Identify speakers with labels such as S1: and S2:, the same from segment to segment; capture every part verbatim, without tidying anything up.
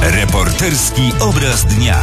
S1: Reporterski obraz dnia.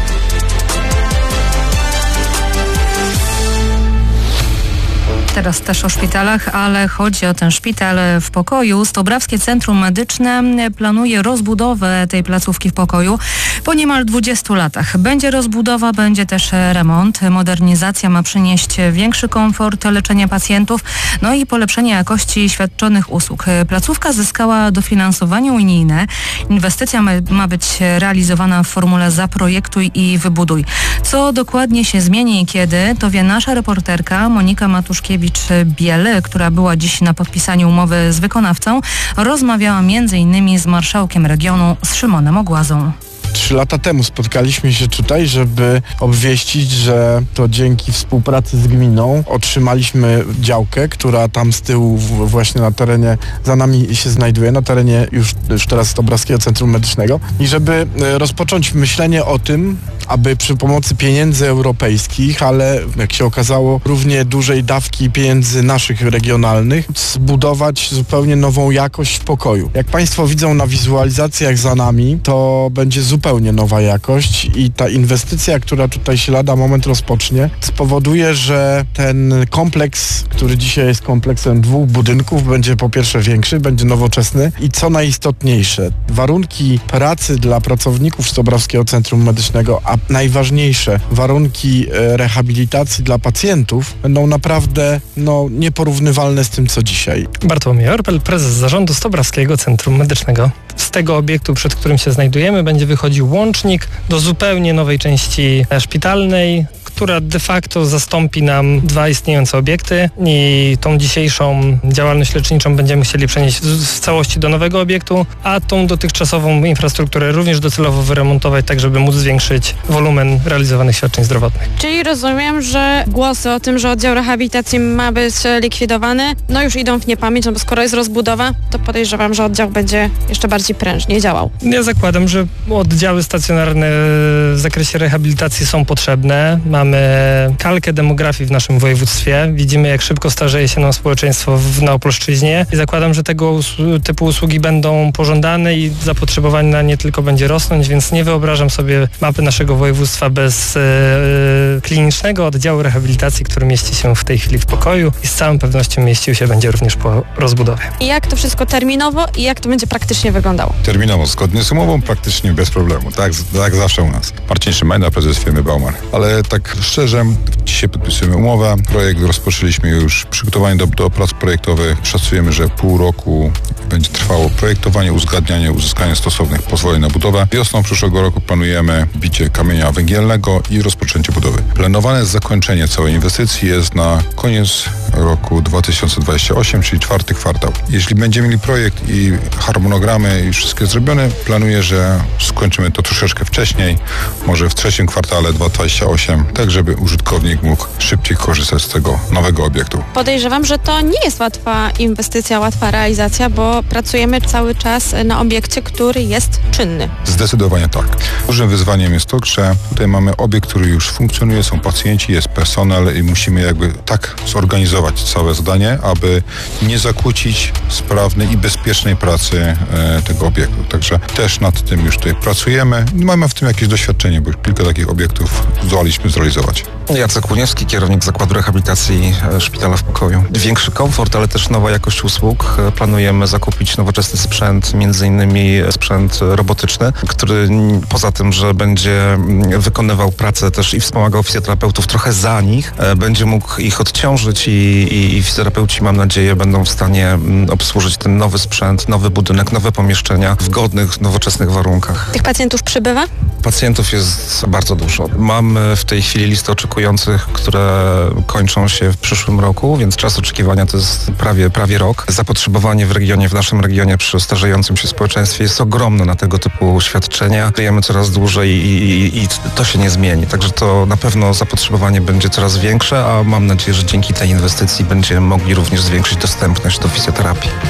S2: Teraz też o szpitalach, ale chodzi o ten szpital w Pokoju. Stobrawskie Centrum Medyczne planuje rozbudowę tej placówki w Pokoju po niemal dwudziestu latach. Będzie rozbudowa, będzie też remont. Modernizacja ma przynieść większy komfort leczenia pacjentów, no i polepszenie jakości świadczonych usług. Placówka zyskała dofinansowanie unijne. Inwestycja ma być realizowana w formule zaprojektuj i wybuduj. Co dokładnie się zmieni i kiedy, to wie nasza reporterka Monika Matuszkiewicz-Biel, która była dziś na podpisaniu umowy z wykonawcą. Rozmawiała między innymi z marszałkiem regionu, z Szymonem Ogłazą.
S3: Trzy lata temu spotkaliśmy się tutaj, żeby obwieścić, że to dzięki współpracy z gminą otrzymaliśmy działkę, która tam z tyłu właśnie na terenie za nami się znajduje, na terenie już, już teraz Stobrawskiego Centrum Medycznego, i żeby rozpocząć myślenie o tym, aby przy pomocy pieniędzy europejskich, ale jak się okazało równie dużej dawki pieniędzy naszych regionalnych, zbudować zupełnie nową jakość w Pokoju. Jak Państwo widzą na wizualizacjach za nami, to będzie zupełnie nowa jakość i ta inwestycja, która tutaj się lada moment rozpocznie, spowoduje, że ten kompleks, który dzisiaj jest kompleksem dwóch budynków, będzie po pierwsze większy, będzie nowoczesny i co najistotniejsze, warunki pracy dla pracowników Stobrawskiego Centrum Medycznego, a najważniejsze, warunki rehabilitacji dla pacjentów będą naprawdę no, nieporównywalne z tym, co dzisiaj.
S4: Bartłomiej Orpel, prezes zarządu Stobrawskiego Centrum Medycznego. Z tego obiektu, przed którym się znajdujemy, będzie wychodził łącznik do zupełnie nowej części szpitalnej, która de facto zastąpi nam dwa istniejące obiekty i tą dzisiejszą działalność leczniczą będziemy chcieli przenieść w całości do nowego obiektu, a tą dotychczasową infrastrukturę również docelowo wyremontować, tak żeby móc zwiększyć wolumen realizowanych świadczeń zdrowotnych.
S5: Czyli rozumiem, że głosy o tym, że oddział rehabilitacji ma być likwidowany, no już idą w niepamięć, no bo skoro jest rozbudowa, to podejrzewam, że oddział będzie jeszcze bardziej prężnie działał.
S4: Ja zakładam, że oddziały stacjonarne w zakresie rehabilitacji są potrzebne. Mamy kalkę demografii w naszym województwie. Widzimy, jak szybko starzeje się nam społeczeństwo w, na Opolszczyźnie i zakładam, że tego us- typu usługi będą pożądane i zapotrzebowanie na nie tylko będzie rosnąć, więc nie wyobrażam sobie mapy naszego województwa bez e, klinicznego oddziału rehabilitacji, który mieści się w tej chwili w Pokoju i z całą pewnością mieścił się będzie również po rozbudowie.
S5: I jak to wszystko terminowo i jak to będzie praktycznie wyglądało?
S6: Terminowo, zgodnie z umową, praktycznie bez problemu. Tak, tak zawsze u nas. Marcin Szymajda, prezes firmy Bauman. Ale tak szczerze, dzisiaj podpisujemy umowę. Projekt rozpoczęliśmy już przygotowanie do, do prac projektowych. Szacujemy, że pół roku będzie trwało projektowanie, uzgadnianie, uzyskanie stosownych pozwoleń na budowę. Wiosną przyszłego roku planujemy bicie kamienia węgielnego i rozpoczęcie budowy. Planowane zakończenie całej inwestycji jest na koniec roku dwa tysiące dwudziestego ósmego, czyli czwarty kwartał. Jeśli będziemy mieli projekt i harmonogramy i wszystkie zrobione, planuję, że skończymy to troszeczkę wcześniej, może w trzecim kwartale dwa tysiące dwudziestego ósmego, tak żeby użytkownik mógł szybciej korzystać z tego nowego obiektu.
S5: Podejrzewam, że to nie jest łatwa inwestycja, łatwa realizacja, bo pracujemy cały czas na obiekcie, który jest czynny.
S6: Zdecydowanie tak. Dużym wyzwaniem jest to, że tutaj mamy obiekt, który już funkcjonuje, są pacjenci, jest personel i musimy jakby tak zorganizować całe zadanie, aby nie zakłócić sprawnej i bezpiecznej pracy e, tego obiektu. Także też nad tym już tutaj pracujemy. Mamy w tym jakieś doświadczenie, bo już kilka takich obiektów zdołaliśmy zrealizować.
S7: Jacek Uniewski, kierownik Zakładu Rehabilitacji Szpitala w Pokoju. Większy komfort, ale też nowa jakość usług. Planujemy zakupić nowoczesny sprzęt, między innymi sprzęt robotyczny, który poza tym, że będzie wykonywał pracę też i wspomagał fizjoterapeutów trochę za nich, będzie mógł ich odciążyć i, i, i fizjoterapeuci, mam nadzieję, będą w stanie obsłużyć ten nowy sprzęt, nowy budynek, nowe pomieszczenia w godnych, nowoczesnych warunkach.
S5: Tych pacjentów przybywa?
S7: Pacjentów jest bardzo dużo. Mamy w tej chwili listę oczekujących, które kończą się w przyszłym roku, więc czas oczekiwania to jest prawie, prawie rok. Zapotrzebowanie w regionie, w naszym regionie przy starzejącym się społeczeństwie jest ogromne na tego typu świadczenia. Żyjemy coraz dłużej i, i, i to się nie zmieni. Także to na pewno zapotrzebowanie będzie coraz większe, a mam nadzieję, że dzięki tej inwestycji będziemy mogli również zwiększyć dostępność do fizjoterapii.